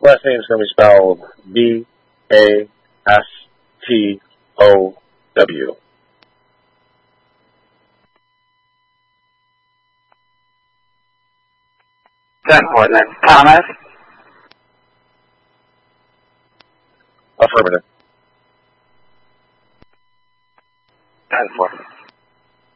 Last name is going to be spelled Bastow. 10 Portland. Thomas? Affirmative. 10 4.